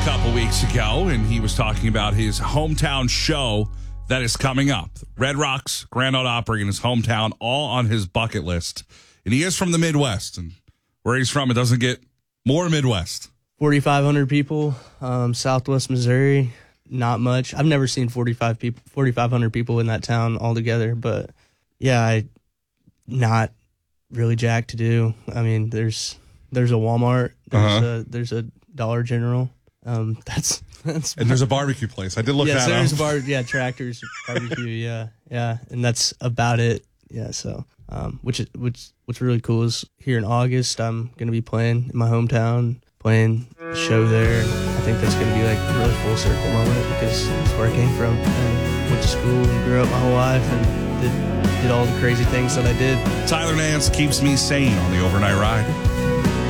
a couple weeks ago, and he was talking about his hometown show that is coming up. Red Rocks Grand Ole Opry in his hometown, all on his bucket list. And he is from the Midwest, and where he's from, it doesn't get more Midwest. 4,500 people, Southwest Missouri, not much. I've never seen 4,500 people in that town altogether, but yeah, not really jack to do. I mean, there's a Walmart, there's a Dollar General. That's and there's a barbecue place. I did look that up. There's Tractor's barbecue. Yeah, and that's about it. Yeah, so what's really cool is here in August I'm gonna be playing in my hometown, playing a show there. I think that's gonna be like a really full circle moment because it's where I came from and went to school and grew up my whole life and did all the crazy things that I did. Tyler Nance keeps me sane on the overnight ride.